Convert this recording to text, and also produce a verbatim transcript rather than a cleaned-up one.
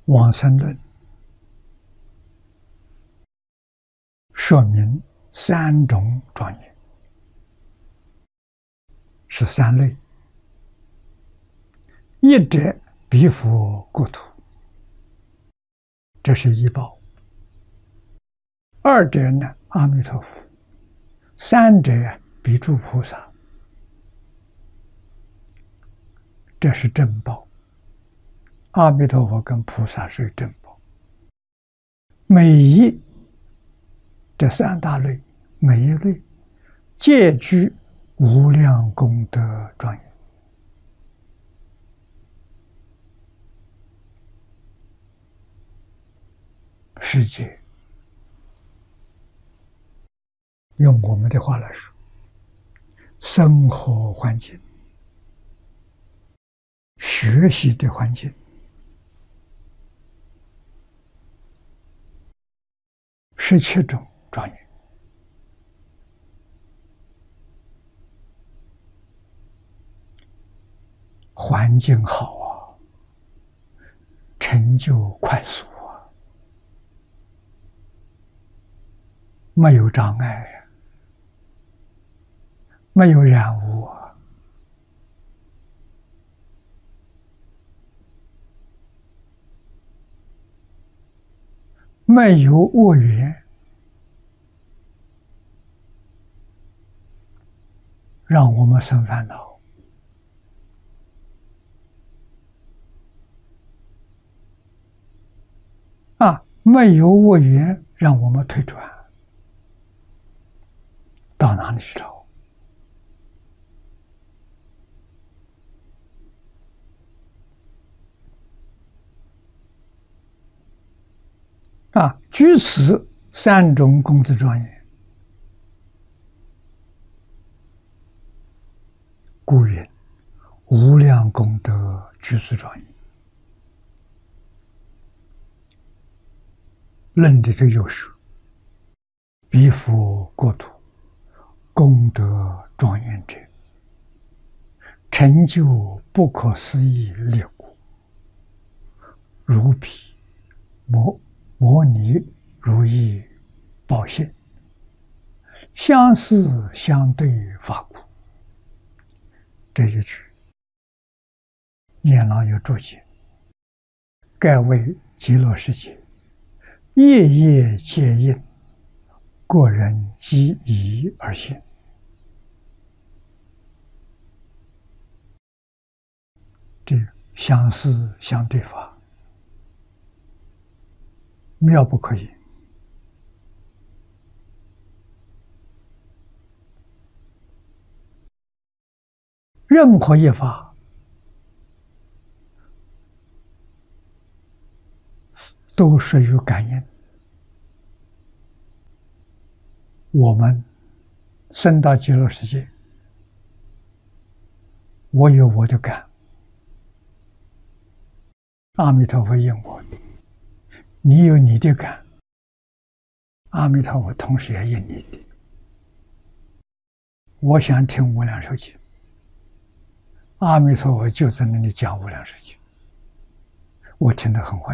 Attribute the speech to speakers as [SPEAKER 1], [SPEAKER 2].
[SPEAKER 1] 往生论说明三种庄严，是三类：一者彼佛国土，这是一报；二者呢，阿弥陀佛；三者彼诸菩萨，这是正报。阿弥陀佛跟菩萨是正报。每一这三大类，每一类皆具无量功德庄严。世界，用我们的话来说，生活环境、学习的环境，十七种庄严。环境好啊，成就快速啊，没有障碍啊，没有染污啊，没有恶缘，让我们生烦恼。啊，没有恶缘，让我们退转，到哪里去找？啊，据此三种功德庄严，故云无量功德具足庄严。论的这又说，彼佛国土功德庄严者，成就不可思议烈果，如彼摩摩尼如意宝现，相似相对法故。这一句念老有注解，盖为极乐世界夜夜皆应各人机宜而现。这相似相对法，妙不可言。任何一法都属于感应。我们生到极乐世界，我有我的感，阿弥陀佛应我的；你有你的感，阿弥陀佛同时也应你的。我想听无量寿经，阿弥陀佛就在那里讲无量寿经，我听得很欢喜。